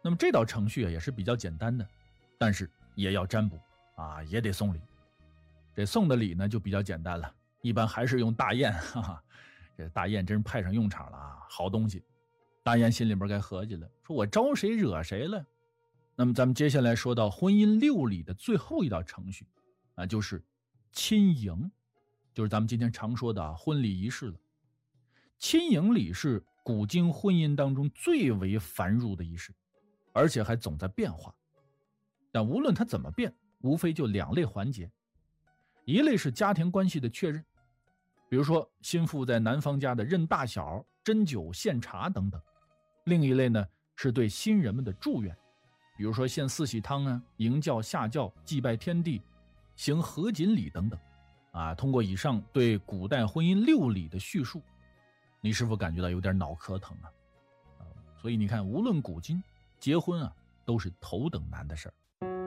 那么这道程序也是比较简单的，但是也要占卜也得送礼。这送的礼呢就比较简单了，一般还是用大雁，这大雁真是派上用场了好东西。大雁心里边该合计了，说我招谁惹谁了？那么咱们接下来说到婚姻6礼的最后一道程序就是亲迎，就是咱们今天常说的婚礼仪式了。亲迎礼是古今婚姻当中最为繁缛的仪式，而且还总在变化。但无论它怎么变，无非就2类环节。一类是家庭关系的确认，比如说新妇在男方家的认大小、斟酒献茶等等。另一类呢是对新人们的祝愿，比如说献4喜汤迎轿下轿、祭拜天地、行合卺礼等等通过以上对古代婚姻6礼的叙述，你是否感觉到有点脑壳疼所以你看，无论古今，结婚都是头等难的事儿。